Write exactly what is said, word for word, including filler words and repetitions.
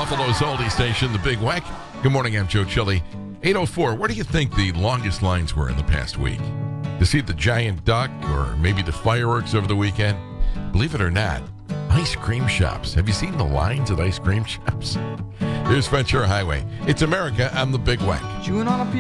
Buffalo's oldie station, the Big Weck. Good morning, I'm Joe Chili. eight oh four, where do you think the longest lines were in the past week? To see the giant duck or maybe the fireworks over the weekend? Believe it or not, ice cream shops. Have you seen the lines at ice cream shops? Here's Ventura Highway. It's America on the Big Weck. Chewing on a piece